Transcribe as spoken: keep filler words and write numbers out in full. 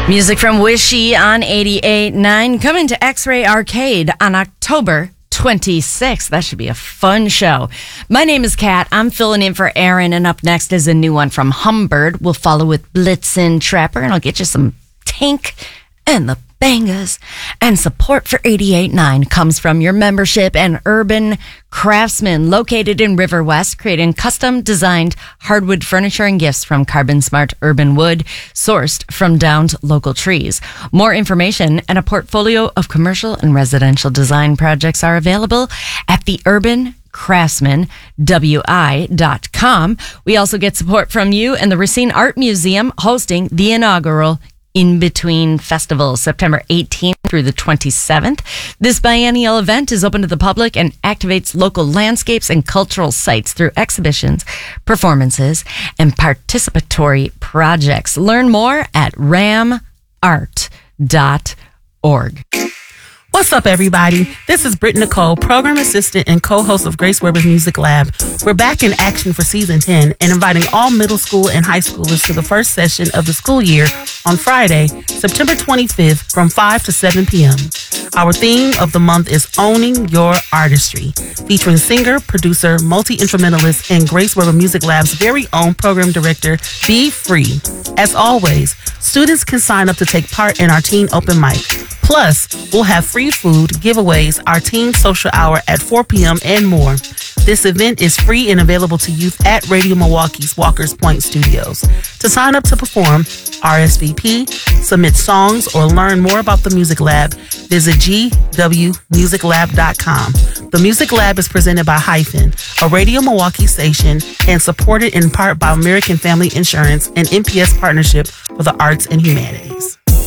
Music from Wishy on eighty-eight point nine, coming to X-Ray Arcade on October twenty-sixth. That should be a fun show. My name is Kat. I'm filling in for Aaron, and up next is a new one from Humbird. We'll follow with Blitzen Trapper, and I'll get you some Tank and the Bangers. And support for eighty-eight point nine comes from your membership and Urban Craftsman, located in River West, creating custom designed hardwood furniture and gifts from carbon smart urban wood sourced from downed local trees. More information and a portfolio of commercial and residential design projects are available at the Urban craftsman w i dot com. We also get support from you and the Racine Art Museum, hosting the inaugural In Between Festival, September eighteenth through the twenty-seventh. This biennial event is open to the public and activates local landscapes and cultural sites through exhibitions, performances, and participatory projects. Learn more at ram art dot org. What's up, everybody? This is Britt Nicole, program assistant and co-host of Grace Weber's Music Lab. We're back in action for season ten and inviting all middle school and high schoolers to the first session of the school year on Friday, September twenty-fifth from five to seven p.m. Our theme of the month is Owning Your Artistry, featuring singer, producer, multi-instrumentalist, and Grace Weber Music Lab's very own program director, Be Free. As always, students can sign up to take part in our teen open mic. Plus, we'll have free food, giveaways, our teen social hour at four p.m. and more. This event is free and available to youth at Radio Milwaukee's Walker's Point Studios. To sign up to perform, R S V P, submit songs, or learn more about the Music Lab, visit g w music lab dot com. The Music Lab is presented by Hyphen, a Radio Milwaukee station, and supported in part by American Family Insurance and N P S Partnership for the Arts and Humanities.